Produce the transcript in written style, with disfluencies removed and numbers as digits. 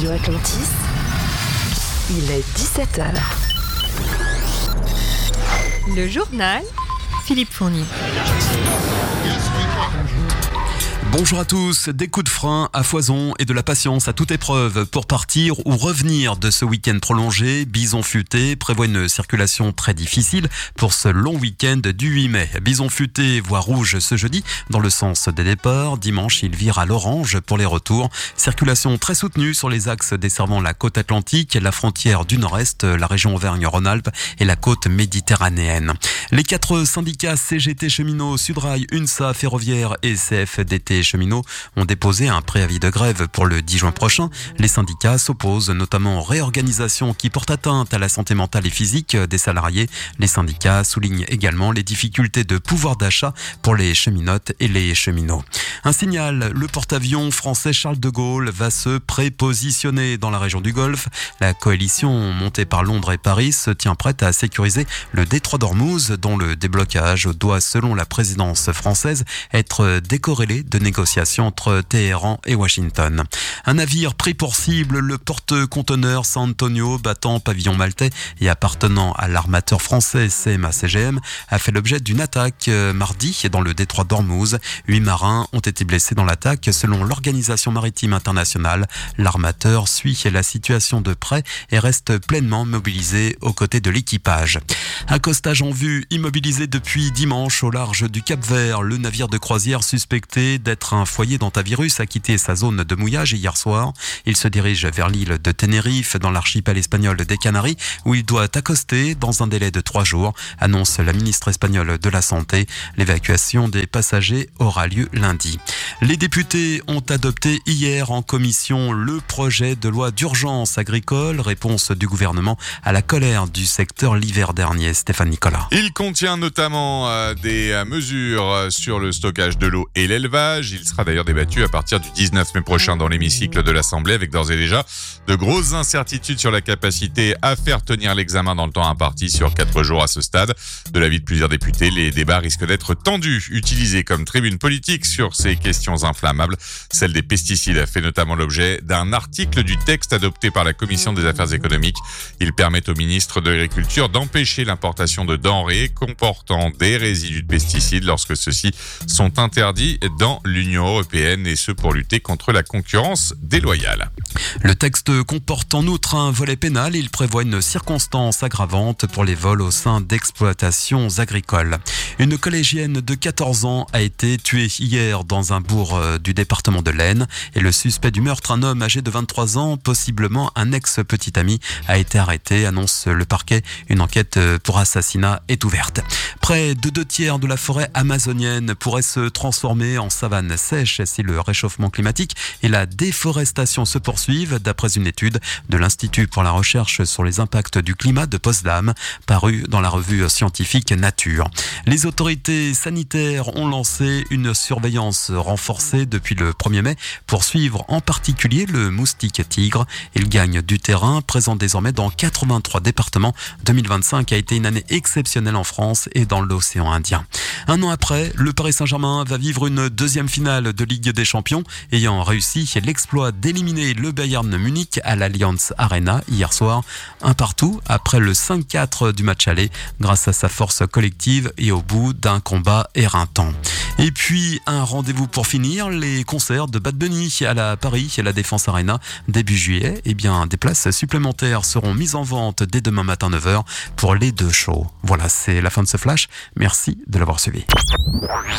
Radio Atlantis, il est 17h. Le journal, Philippe Fournier. Bonjour à tous, des coups de frein à foison et de la patience à toute épreuve pour partir ou revenir de ce week-end prolongé. Bison Futé prévoit une circulation très difficile pour ce long week-end du 8 mai. Bison Futé voit rouge ce jeudi dans le sens des départs. Dimanche, il vire à l'orange pour les retours. Circulation très soutenue sur les axes desservant la côte atlantique, la frontière du nord-est, la région Auvergne-Rhône-Alpes et la côte méditerranéenne. Les 4 syndicats CGT cheminots, Sudrail, UNSA, Ferroviaire et CFDT cheminots ont déposé un préavis de grève pour le 10 juin prochain. Les syndicats s'opposent notamment aux réorganisations qui portent atteinte à la santé mentale et physique des salariés. Les syndicats soulignent également les difficultés de pouvoir d'achat pour les cheminotes et les cheminots. Un signal, le porte-avions français Charles de Gaulle va se prépositionner dans la région du Golfe. La coalition montée par Londres et Paris se tient prête à sécuriser le détroit d'Ormuz, dont le déblocage doit, selon la présidence française, être décorrélé de négociations entre Téhéran et Washington. Un navire pris pour cible, le porte-conteneur San Antonio, battant pavillon maltais et appartenant à l'armateur français CMA-CGM, a fait l'objet d'une attaque mardi dans le détroit d'Ormuz. 8 marins ont été blessés dans l'attaque. Selon l'Organisation maritime internationale, l'armateur suit la situation de près et reste pleinement mobilisé aux côtés de l'équipage. Accostage en vue, immobilisé depuis dimanche au large du Cap-Vert. Le navire de croisière suspecté d'être un foyer d'hantavirus a quitté sa zone de mouillage hier soir. Il se dirige vers l'île de Tenerife, dans l'archipel espagnol des Canaries, où il doit accoster dans un délai de 3 jours, annonce la ministre espagnole de la Santé. L'évacuation des passagers aura lieu lundi. Les députés ont adopté hier en commission le projet de loi d'urgence agricole, réponse du gouvernement à la colère du secteur l'hiver dernier. Stéphane Nicolas. Il contient notamment des mesures sur le stockage de l'eau et l'élevage. Il sera d'ailleurs débattu à partir du 19 mai prochain dans l'hémicycle de l'Assemblée, avec d'ores et déjà de grosses incertitudes sur la capacité à faire tenir l'examen dans le temps imparti sur 4 jours à ce stade. De l'avis de plusieurs députés, les débats risquent d'être tendus, utilisés comme tribune politique sur ces questions inflammables. Celle des pesticides fait notamment l'objet d'un article du texte adopté par la Commission des affaires économiques. Il permet au ministre de l'Agriculture d'empêcher l'importation de denrées comportant des résidus de pesticides lorsque ceux-ci sont interdits dans l'Union européenne, et ce pour lutter contre la concurrence déloyale. Le texte comporte en outre un volet pénal. Il prévoit une circonstance aggravante pour les vols au sein d'exploitations agricoles. Une collégienne de 14 ans a été tuée hier dans un bourg du département de l'Aisne, et le suspect du meurtre, un homme âgé de 23 ans, possiblement un ex-petit ami, a été arrêté, annonce le parquet. Une enquête pour assassinat est ouverte. Près de 2/3 de la forêt amazonienne pourrait se transformer en savane sèche si le réchauffement climatique et la déforestation se poursuivent, d'après une étude de l'Institut pour la recherche sur les impacts du climat de Potsdam, parue dans la revue scientifique Nature. Les autorités sanitaires ont lancé une surveillance renforcée depuis le 1er mai pour suivre en particulier le moustique tigre. Il gagne du terrain, présent désormais dans 83 départements. 2025 a été une année exceptionnelle en France et dans l'océan Indien. Un an après, le Paris Saint-Germain va vivre une deuxième finale de Ligue des Champions, ayant réussi l'exploit d'éliminer le Bayern Munich à l'Allianz Arena hier soir. 1-1 après le 5-4 du match aller, grâce à sa force collective et au bout d'un combat éreintant. Et puis, un rendez-vous pour finir, les concerts de Bad Bunny à la Paris et la Défense Arena début juillet. Eh bien, des places supplémentaires seront mises en vente dès demain matin 9h pour les 2 shows. Voilà, c'est la fin de ce flash. Merci de l'avoir suivi.